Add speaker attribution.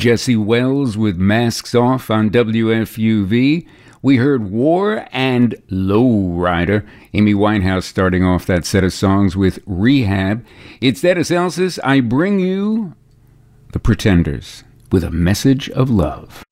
Speaker 1: Jesse Wells with Masks Off on WFUV. We heard War and Lowrider. Amy Winehouse starting off that set of songs with Rehab. It's Dennis Elsas. I bring you The Pretenders with a message of love.